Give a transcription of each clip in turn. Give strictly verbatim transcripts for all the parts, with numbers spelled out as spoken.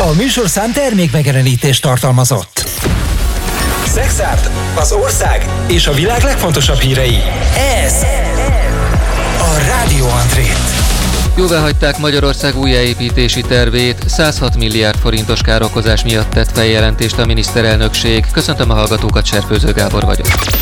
A műsorszám termékmegjelenítést tartalmazott. Szexárd, az ország és a világ legfontosabb hírei. Ez a Rádió Andrét. Jóváhagyták Magyarország újjáépítési tervét, száz hat milliárd forintos károkozás miatt tett feljelentést a miniszterelnökség. Köszöntöm a hallgatókat, Serfőző Gábor vagyok.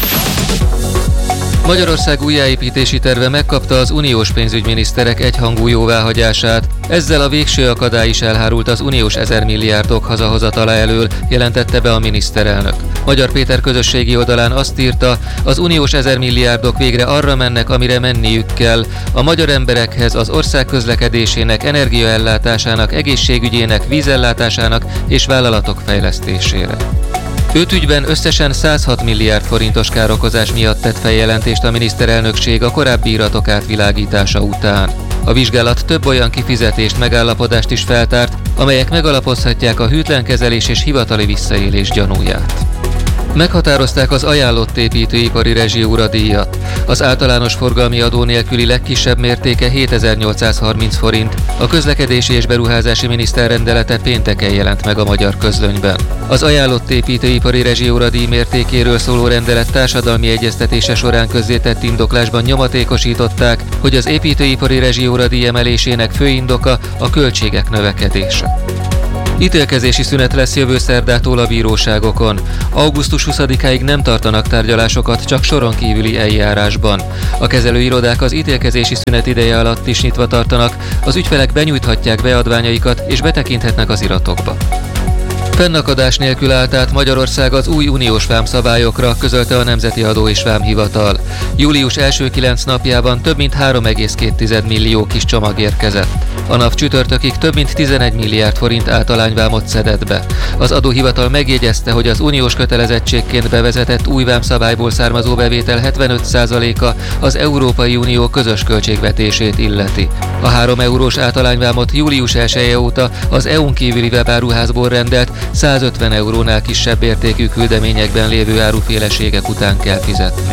Magyarország újjáépítési terve megkapta az uniós pénzügyminiszterek egyhangú jóváhagyását. Ezzel a végső akadály is elhárult az uniós ezer milliárdok hazahozatala elől, jelentette be a miniszterelnök. Magyar Péter közösségi oldalán azt írta, az uniós ezer milliárdok végre arra mennek, amire menniük kell, a magyar emberekhez, az ország közlekedésének, energiaellátásának, egészségügyének, vízellátásának és vállalatok fejlesztésére. Öt ügyben összesen száz hat milliárd forintos károkozás miatt tett feljelentést a miniszterelnökség a korábbi iratok átvilágítása után. A vizsgálat több olyan kifizetést, megállapodást is feltárt, amelyek megalapozhatják a hűtlen kezelés és hivatali visszaélés gyanúját. Meghatározták az ajánlott építőipari rezsióradíjat. Az általános forgalmi adó nélküli legkisebb mértéke hétezer-nyolcszázharminc forint. A közlekedési és beruházási miniszter rendelete pénteken jelent meg a Magyar Közlönyben. Az ajánlott építőipari rezsióradíj mértékéről szóló rendelet társadalmi egyeztetése során közzétett indoklásban nyomatékosították, hogy az építőipari rezsióradíj emelésének fő indoka a költségek növekedése. Ítélkezési szünet lesz jövő szerdától a bíróságokon. augusztus huszadikáig nem tartanak tárgyalásokat, csak soron kívüli eljárásban. A kezelőirodák az ítélkezési szünet ideje alatt is nyitva tartanak, az ügyfelek benyújthatják beadványaikat és betekinthetnek az iratokba. Fennakadás nélkül állt át Magyarország az új uniós vámszabályokra, közölte a Nemzeti Adó és Vámhivatal. Július első kilenc napjában több mint három egész két millió kis csomag érkezett. A NAV csütörtökig több mint tizenegy milliárd forint általányvámot szedett be. Az adóhivatal megjegyezte, hogy az uniós kötelezettségként bevezetett új vámszabályból származó bevétel hetvenöt százaléka az Európai Unió közös költségvetését illeti. A három eurós általányvámot július elseje óta az é u-n kívüli webáruházból rendelt százötven eurónál kisebb értékű küldeményekben lévő áruféleségek után kell fizetni.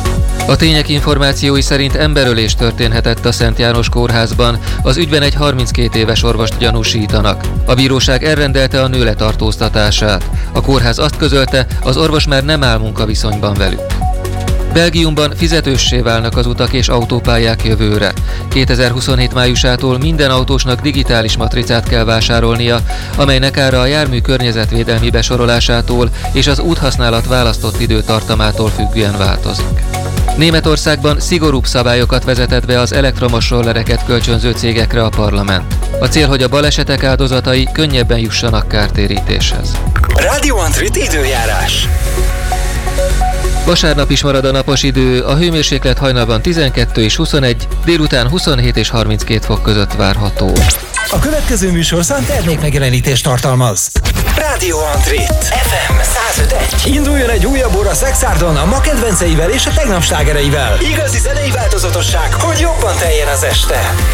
A tények információi szerint emberölés történhetett a Szent János kórházban, az ügyben egy harminckét éves orvost gyanúsítanak. A bíróság elrendelte a nő letartóztatását. A kórház azt közölte, az orvos már nem áll munkaviszonyban velük. Belgiumban fizetőssé válnak az utak és autópályák jövőre. kétezer-huszonhét májusától minden autósnak digitális matricát kell vásárolnia, amelynek ára a jármű környezetvédelmi besorolásától és az úthasználat választott időtartamától függően változik. Németországban szigorúbb szabályokat vezetett be az elektromos rollereket kölcsönző cégekre a parlament. A cél, hogy a balesetek áldozatai könnyebben jussanak kártérítéshez. Rádió Andrét időjárás. Vasárnap is marad a napos idő, a hőmérséklet hajnalban tizenkettő és huszonegy, délután huszonhét és harminckét fok között várható. A következő műsorszám termékmegjelenítést tartalmaz. Rádió Andrét ef em száz öt egy. Induljon egy újabb óra Szexárdon a ma kedvenceivel és a tegnap slágereivel. Igazi zenei változatosság, hogy jobban teljen az este.